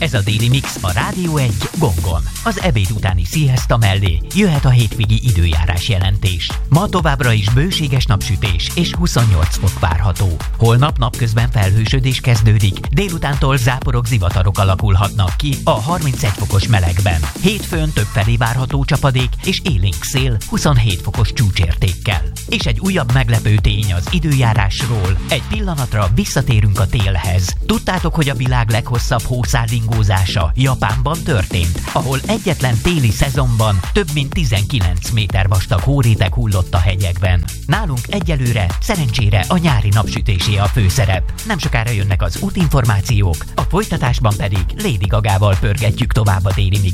Ez a Déli Mix a Rádió 1 Gongon. Az ebéd utáni siesta mellé jöhet a hétvégi időjárás jelentés. Ma továbbra is bőséges napsütés és 28 fok várható. Holnap napközben felhősödés kezdődik, délutántól záporok, zivatarok alakulhatnak ki a 31 fokos melegben. Hétfőn többfelé várható csapadék és élénk szél 27 fokos csúcsértékkel. És egy újabb meglepő tény az időjárásról. Egy pillanatra visszatérünk a télhez. Tudtátok, hogy a világ leghosszabb hószállingózása Japánban történt, ahol egyetlen téli szezonban több mint 19 méter vastag hóréteg hullott a hegyekben. Nálunk egyelőre szerencsére a nyári napsütésé a főszerep. Nem sokára jönnek az útinformációk, a folytatásban pedig Lady Gagával pörgetjük tovább a Déli Mixet.